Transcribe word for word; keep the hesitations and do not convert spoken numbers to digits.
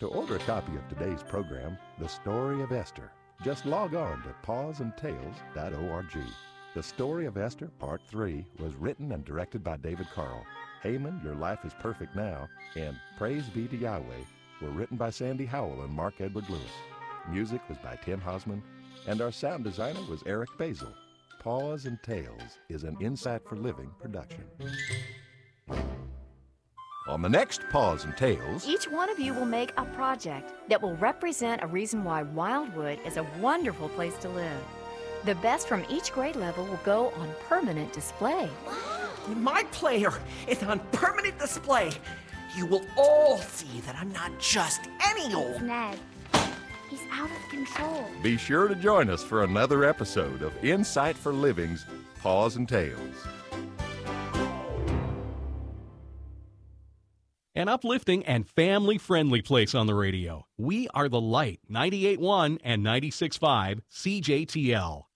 To order a copy of today's program, The Story of Esther, just log on to paws and tales dot org. The Story of Esther, Part three, was written and directed by David Carl. Haman, Your Life is Perfect Now, and Praise Be to Yahweh were written by Sandy Howell and Mark Edward Lewis. Music was by Tim Hosman, and our sound designer was Eric Basil. Paws and Tales is an Insight for Living production. On the next Paws and Tales, each one of you will make a project that will represent a reason why Wildwood is a wonderful place to live. The best from each grade level will go on permanent display. My player is on permanent display. You will all see that I'm not just any old Ned. He's out of control. be sure to join us for another episode of Insight for Living's Paws and Tales. An uplifting and family-friendly place on the radio. We are the Light, ninety-eight point one and ninety-six point five C J T L.